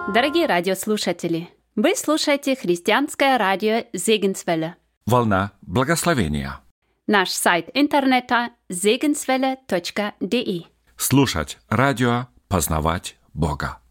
Дорогие радиослушатели, вы слушаете христианское радио Зегенсвелле. Волна благословения. Наш сайт интернета zegenswelle.de. Слушать радио, познавать Бога.